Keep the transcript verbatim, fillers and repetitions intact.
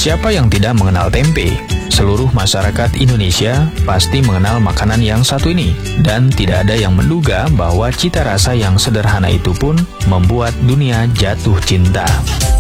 Siapa yang tidak mengenal tempe? Seluruh masyarakat Indonesia pasti mengenal makanan yang satu ini, dan tidak ada yang menduga bahwa cita rasa yang sederhana itu pun membuat dunia jatuh cinta.